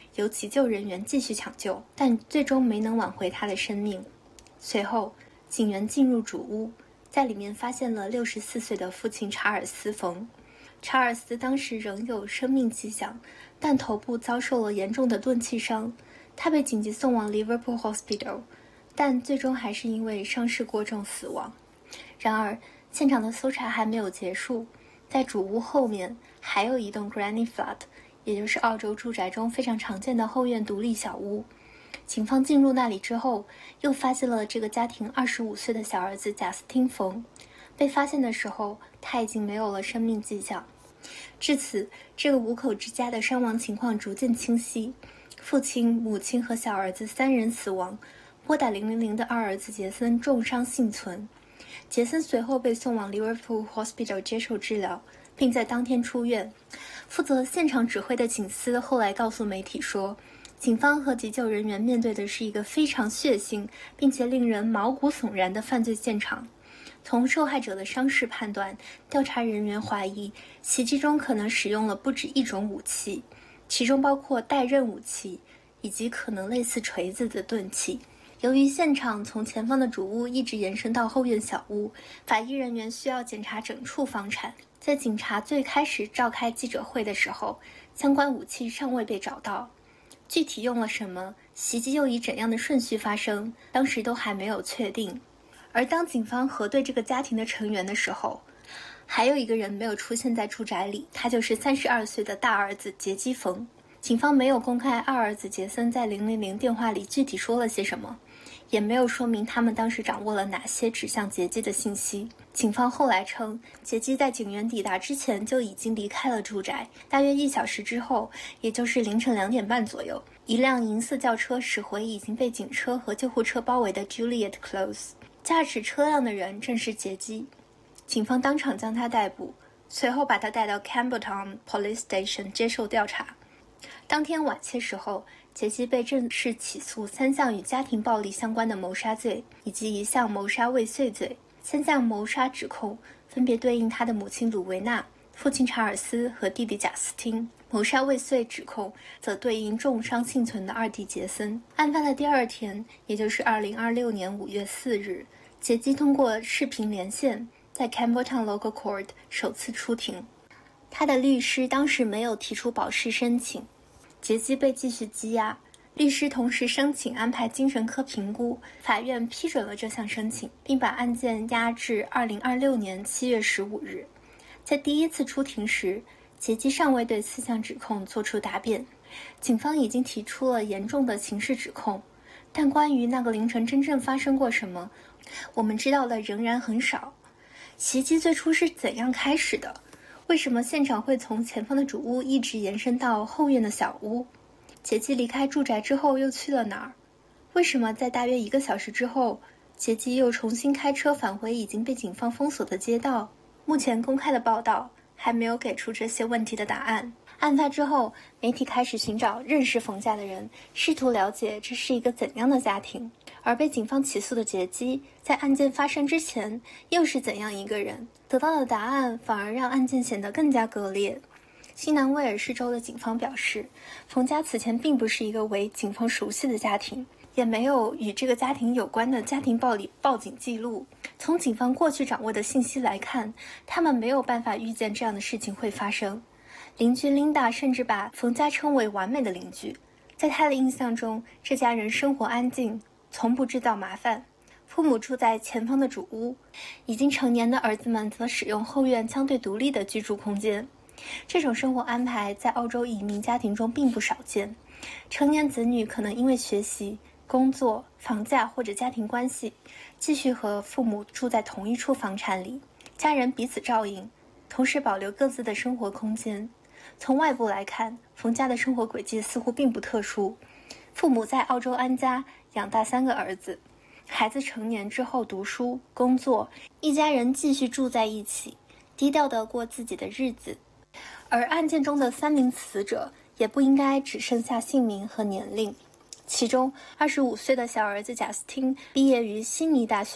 由急救人员继续抢救，但最终没能挽回他的生命。随后，警员进入主屋，在里面发现了六十四岁的父亲查尔斯·冯。查尔斯当时仍有生命迹象，但头部遭受了严重的钝器伤，他被紧急送往 Liverpool Hospital， 但最终还是因为伤势过重死亡。然而，现场的搜查还没有结束，在主屋后面还有一栋 Granny Flat， 也就是澳洲住宅中非常常见的后院独立小屋。警方进入那里之后，又发现了这个家庭二十五岁的小儿子贾斯汀·冯。被发现的时候，他已经没有了生命迹象。至此，这个五口之家的伤亡情况逐渐清晰，父亲、母亲和小儿子三人死亡，拨打零零零的二儿子杰森重伤幸存。杰森随后被送往 Liverpool Hospital 接受治疗，并在当天出院。负责现场指挥的警司后来告诉媒体说，警方和急救人员面对的是一个非常血腥并且令人毛骨悚然的犯罪现场。从受害者的伤势判断，调查人员怀疑袭击中可能使用了不止一种武器，其中包括带刃武器以及可能类似锤子的钝器。由于现场从前方的主屋一直延伸到后院小屋，法医人员需要检查整处房产。在警察最开始召开记者会的时候，相关武器尚未被找到，具体用了什么，袭击又以怎样的顺序发生，当时都还没有确定。而当警方核对这个家庭的成员的时候，还有一个人没有出现在住宅里，他就是三十二岁的大儿子杰基·冯。警方没有公开二儿子杰森在零零零电话里具体说了些什么，也没有说明他们当时掌握了哪些指向杰基的信息。警方后来称，杰基在警员抵达之前就已经离开了住宅。大约一小时之后，也就是凌晨两点半左右，一辆银色轿车驶回已经被警车和救护车包围的 Juliet Close。驾驶车辆的人正是杰基，警方当场将他逮捕，随后把他带到 Campbelltown Police Station 接受调查。当天晚些时候，杰基被正式起诉三项与家庭暴力相关的谋杀罪，以及一项谋杀未遂罪。三项谋杀指控分别对应他的母亲鲁维娜、父亲查尔斯和弟弟贾斯汀。谋杀未遂指控则对应重伤幸存的二弟杰森。案发的第二天，也就是二零二六年五月四日，杰基通过视频连线在 Campbelltown Local Court 首次出庭。他的律师当时没有提出保释申请，杰基被继续羁押。律师同时申请安排精神科评估，法院批准了这项申请，并把案件押至二零二六年七月十五日。在第一次出庭时，杰基尚未对四项指控作出答辩。警方已经提出了严重的刑事指控，但关于那个凌晨真正发生过什么，我们知道的仍然很少。袭击最初是怎样开始的？为什么现场会从前方的主屋一直延伸到后院的小屋？杰基离开住宅之后又去了哪儿？为什么在大约一个小时之后，杰基又重新开车返回已经被警方封锁的街道？目前公开的报道还没有给出这些问题的答案。案发之后，媒体开始寻找认识冯家的人，试图了解这是一个怎样的家庭。而被警方起诉的杰基，在案件发生之前又是怎样一个人？得到的答案反而让案件显得更加割裂。新南威尔士州的警方表示，冯家此前并不是一个为警方熟悉的家庭，也没有与这个家庭有关的家庭暴力报警记录。从警方过去掌握的信息来看，他们没有办法预见这样的事情会发生。邻居琳达甚至把冯家称为完美的邻居，在她的印象中，这家人生活安静，从不制造麻烦。父母住在前方的主屋，已经成年的儿子们则使用后院相对独立的居住空间。这种生活安排在澳洲移民家庭中并不少见。成年子女可能因为学习、工作、房价或者家庭关系，继续和父母住在同一处房产里，家人彼此照应，同时保留各自的生活空间。从外部来看，冯家的生活轨迹似乎并不特殊。父母在澳洲安家，养大三个儿子，孩子成年之后读书、工作，一家人继续住在一起，低调地过自己的日子。而案件中的三名死者也不应该只剩下姓名和年龄。其中二十五岁的小儿子贾斯汀毕业于悉尼大学，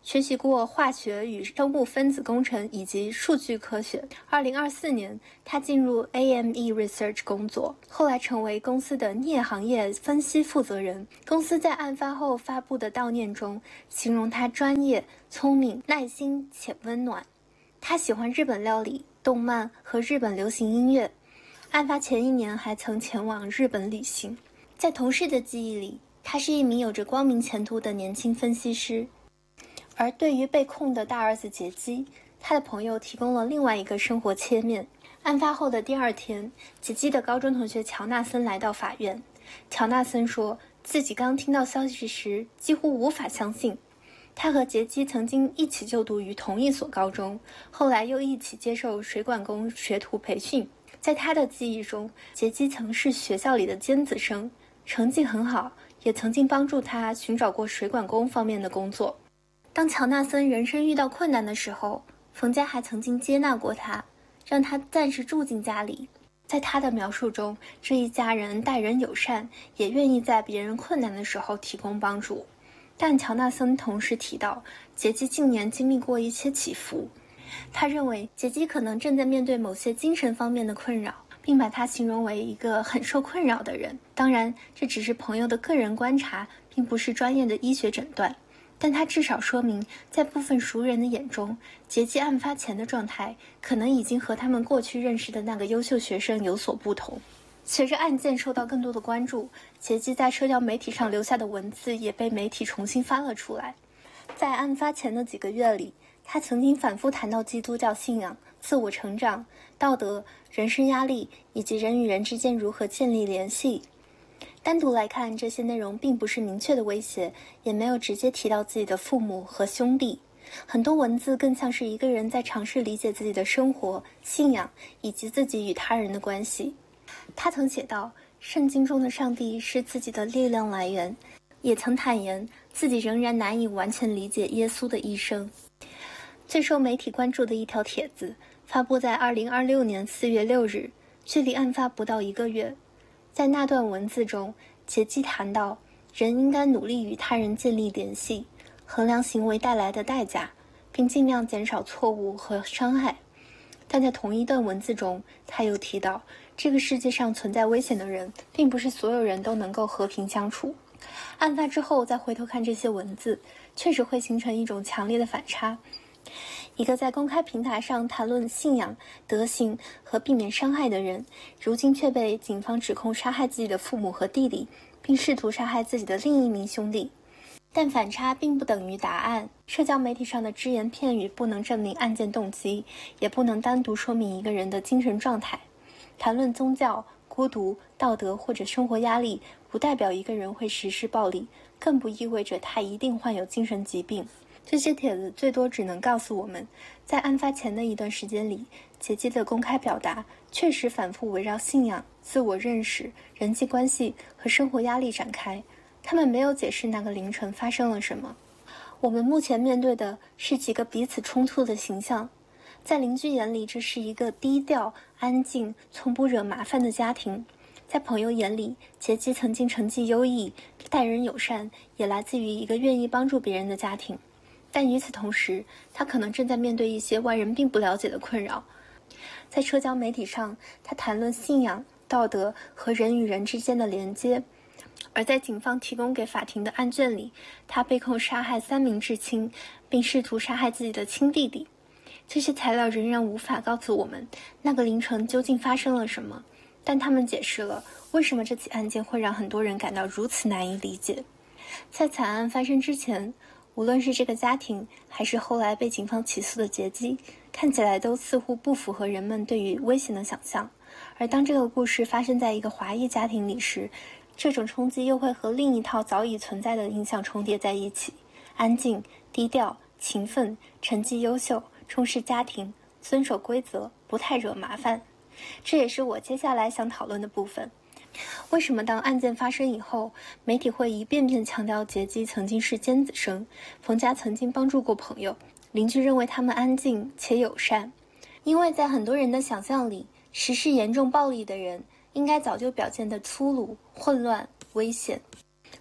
学习过化学与生物分子工程以及数据科学。二零二四年，他进入 A M E Research 工作，后来成为公司的镍行业分析负责人。公司在案发后发布的悼念中，形容他专业、聪明、耐心且温暖。他喜欢日本料理、动漫和日本流行音乐。案发前一年还曾前往日本旅行。在同事的记忆里，他是一名有着光明前途的年轻分析师。而对于被控的大儿子杰基，他的朋友提供了另外一个生活切面。案发后的第二天，杰基的高中同学乔纳森来到法院。乔纳森说自己刚听到消息时几乎无法相信，他和杰基曾经一起就读于同一所高中，后来又一起接受水管工学徒培训。在他的记忆中，杰基曾是学校里的尖子生，成绩很好，也曾经帮助他寻找过水管工方面的工作。当乔纳森人生遇到困难的时候，冯家还曾经接纳过他，让他暂时住进家里。在他的描述中，这一家人待人友善，也愿意在别人困难的时候提供帮助。但乔纳森同时提到，杰基近年经历过一些起伏，他认为杰基可能正在面对某些精神方面的困扰，并把他形容为一个很受困扰的人。当然，这只是朋友的个人观察，并不是专业的医学诊断。但他至少说明，在部分熟人的眼中，杰基案发前的状态可能已经和他们过去认识的那个优秀学生有所不同。随着案件受到更多的关注，杰基在社交媒体上留下的文字也被媒体重新翻了出来。在案发前的几个月里，他曾经反复谈到基督教信仰、自我成长、道德、人生压力以及人与人之间如何建立联系。单独来看，这些内容并不是明确的威胁，也没有直接提到自己的父母和兄弟。很多文字更像是一个人在尝试理解自己的生活、信仰以及自己与他人的关系。他曾写道，圣经中的上帝是自己的力量来源，也曾坦言自己仍然难以完全理解耶稣的一生。最受媒体关注的一条帖子发布在二零二六年四月六日，距离案发不到一个月。在那段文字中，杰基谈到人应该努力与他人建立联系，衡量行为带来的代价，并尽量减少错误和伤害。但在同一段文字中，他又提到这个世界上存在危险的人，并不是所有人都能够和平相处。案发之后再回头看这些文字，确实会形成一种强烈的反差。一个在公开平台上谈论信仰、德行和避免伤害的人，如今却被警方指控杀害自己的父母和弟弟，并试图杀害自己的另一名兄弟。但反差并不等于答案。社交媒体上的只言片语不能证明案件动机，也不能单独说明一个人的精神状态。谈论宗教、孤独、道德或者生活压力，不代表一个人会实施暴力，更不意味着他一定患有精神疾病。这些帖子最多只能告诉我们，在案发前的一段时间里，杰基的公开表达确实反复围绕信仰、自我认识、人际关系和生活压力展开。他们没有解释那个凌晨发生了什么。我们目前面对的是几个彼此冲突的形象。在邻居眼里，这是一个低调、安静、从不惹麻烦的家庭。在朋友眼里，杰基曾经成绩优异、待人友善，也来自于一个愿意帮助别人的家庭。但与此同时，他可能正在面对一些外人并不了解的困扰。在社交媒体上，他谈论信仰、道德和人与人之间的连接；而在警方提供给法庭的案卷里，他被控杀害三名至亲，并试图杀害自己的亲弟弟。这些材料仍然无法告诉我们那个凌晨究竟发生了什么，但他们解释了为什么这起案件会让很多人感到如此难以理解。在惨案发生之前，无论是这个家庭，还是后来被警方起诉的杰基，看起来都似乎不符合人们对于危险的想象。而当这个故事发生在一个华裔家庭里时，这种冲击又会和另一套早已存在的印象重叠在一起：安静、低调、勤奋、成绩优秀、重视家庭、遵守规则、不太惹麻烦。这也是我接下来想讨论的部分。为什么当案件发生以后，媒体会一遍遍强调杰基曾经是尖子生，冯家曾经帮助过朋友，邻居认为他们安静且友善？因为在很多人的想象里，实施严重暴力的人应该早就表现得粗鲁、混乱、危险。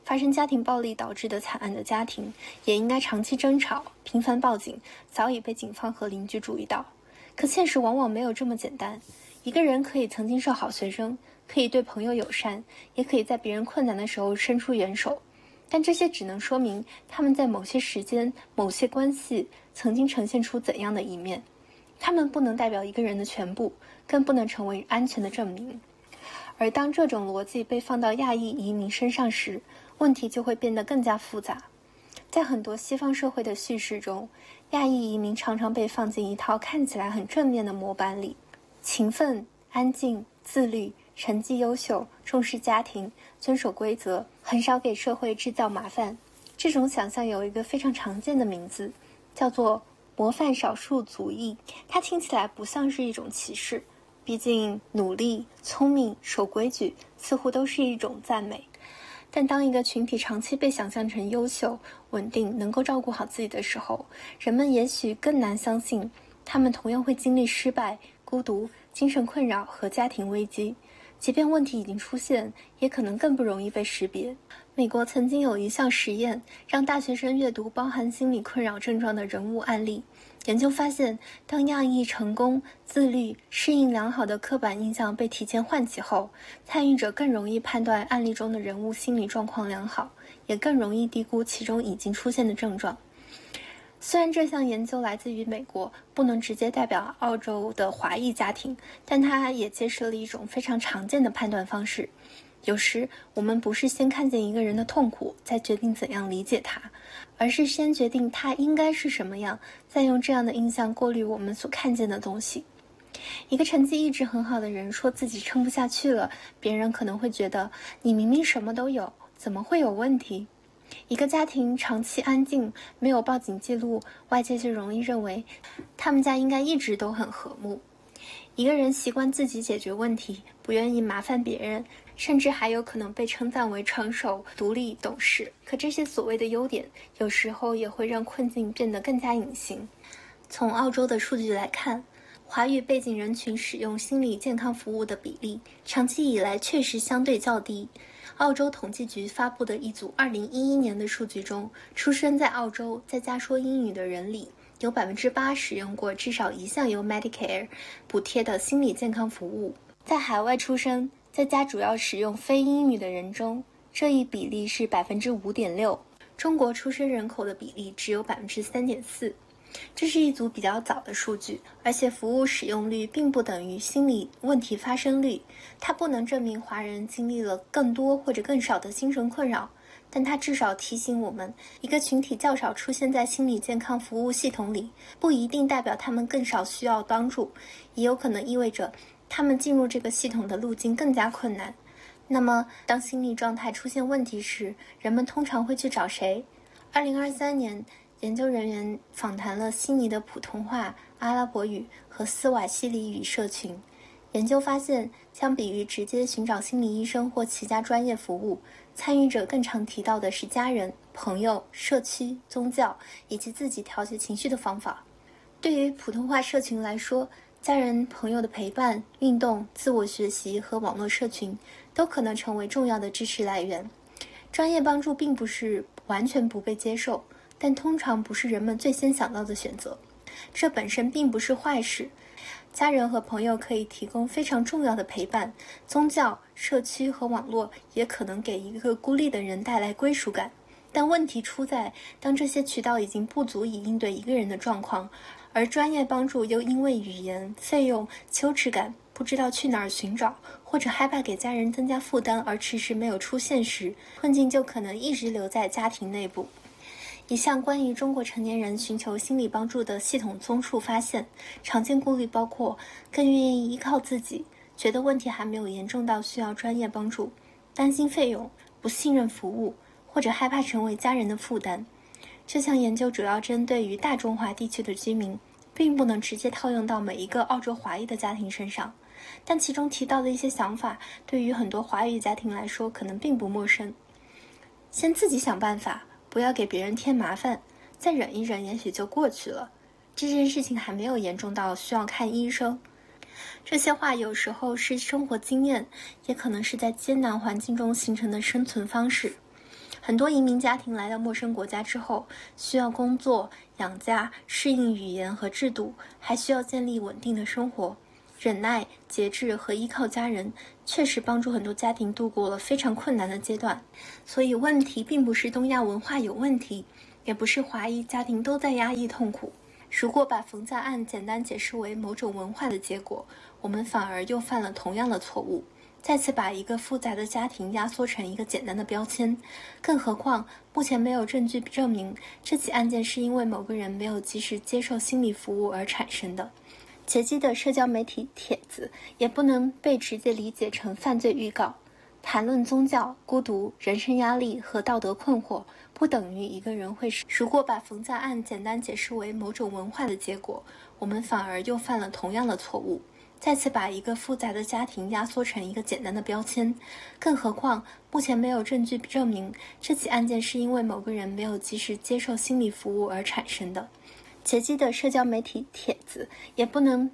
发生家庭暴力导致的惨案的家庭，也应该长期争吵、频繁报警，早已被警方和邻居注意到。可现实往往没有这么简单。一个人可以曾经是好学生，可以对朋友友善，也可以在别人困难的时候伸出援手，但这些只能说明他们在某些时间、某些关系曾经呈现出怎样的一面。他们不能代表一个人的全部，更不能成为安全的证明。而当这种逻辑被放到亚裔移民身上时，问题就会变得更加复杂。在很多西方社会的叙事中，亚裔移民常常被放进一套看起来很正面的模板里：勤奋、安静、自律、成绩优秀、重视家庭、遵守规则，很少给社会制造麻烦。这种想象有一个非常常见的名字，叫做模范少数族裔。它听起来不像是一种歧视，毕竟努力、聪明、守规矩似乎都是一种赞美。但当一个群体长期被想象成优秀、稳定、能够照顾好自己的时候，人们也许更难相信他们同样会经历失败、孤独、精神困扰和家庭危机。即便问题已经出现，也可能更不容易被识别。美国曾经有一项实验，让大学生阅读包含心理困扰症状的人物案例。研究发现，当亚裔成功、自律、适应良好的刻板印象被提前唤起后，参与者更容易判断案例中的人物心理状况良好，也更容易低估其中已经出现的症状。虽然这项研究来自于美国，不能直接代表澳洲的华裔家庭，但它也揭示了一种非常常见的判断方式。有时我们不是先看见一个人的痛苦，再决定怎样理解他，而是先决定他应该是什么样，再用这样的印象过滤我们所看见的东西。一个成绩一直很好的人说自己撑不下去了，别人可能会觉得你明明什么都有，怎么会有问题？一个家庭长期安静，没有报警记录，外界就容易认为他们家应该一直都很和睦。一个人习惯自己解决问题，不愿意麻烦别人，甚至还有可能被称赞为成熟、独立、懂事。可这些所谓的优点，有时候也会让困境变得更加隐形。从澳洲的数据来看，华语背景人群使用心理健康服务的比例，长期以来确实相对较低。澳洲统计局发布的一组二零一一年的数据中，出生在澳洲在家说英语的人里，有 百分之八 使用过至少一项由 Medicare 补贴的心理健康服务。在海外出生，在家主要使用非英语的人中，这一比例是 百分之五点六。中国出生人口的比例只有 百分之三点四。这是一组比较早的数据，而且服务使用率并不等于心理问题发生率。它不能证明华人经历了更多或者更少的精神困扰，但它至少提醒我们，一个群体较少出现在心理健康服务系统里，不一定代表他们更少需要帮助，也有可能意味着他们进入这个系统的路径更加困难。那么，当心理状态出现问题时，人们通常会去找谁？二零二三年，研究人员访谈了悉尼的普通话、阿拉伯语和斯瓦希里语社群。研究发现，相比于直接寻找心理医生或其他专业服务，参与者更常提到的是家人、朋友、社区、宗教以及自己调节情绪的方法。对于普通话社群来说，家人、朋友的陪伴、运动、自我学习和网络社群都可能成为重要的支持来源。专业帮助并不是完全不被接受，但通常不是人们最先想到的选择。这本身并不是坏事。家人和朋友可以提供非常重要的陪伴，宗教、社区和网络也可能给一个孤立的人带来归属感。但问题出在，当这些渠道已经不足以应对一个人的状况，而专业帮助又因为语言、费用、羞耻感不知道去哪儿寻找，或者害怕给家人增加负担而迟迟没有出现时，困境就可能一直留在家庭内部。一项关于中国成年人寻求心理帮助的系统综述发现，常见顾虑包括更愿意依靠自己，觉得问题还没有严重到需要专业帮助，担心费用，不信任服务，或者害怕成为家人的负担。这项研究主要针对于大中华地区的居民，并不能直接套用到每一个澳洲华裔的家庭身上，但其中提到的一些想法对于很多华语家庭来说可能并不陌生。先自己想办法，不要给别人添麻烦，再忍一忍也许就过去了。这件事情还没有严重到需要看医生。这些话有时候是生活经验，也可能是在艰难环境中形成的生存方式。 很多移民家庭来到陌生国家之后，需要工作、养家、适应语言和制度，还需要建立稳定的生活。忍耐、节制和依靠家人，确实帮助很多家庭度过了非常困难的阶段。所以问题并不是东亚文化有问题，也不是华裔家庭都在压抑痛苦。如果把冯家案简单解释为某种文化的结果，我们反而又犯了同样的错误，再次把一个复杂的家庭压缩成一个简单的标签。更何况，目前没有证据证明这起案件是因为某个人没有及时接受心理服务而产生的。劫机的社交媒体帖子也不能被直接理解成犯罪预告。谈论宗教、孤独、人生压力和道德困惑，不等于一个人会是。如果把冯家案简单解释为某种文化的结果，我们反而又犯了同样的错误，再次把一个复杂的家庭压缩成一个简单的标签。更何况，目前没有证据证明这起案件是因为某个人没有及时接受心理服务而产生的。劫机的社交媒体帖子也不能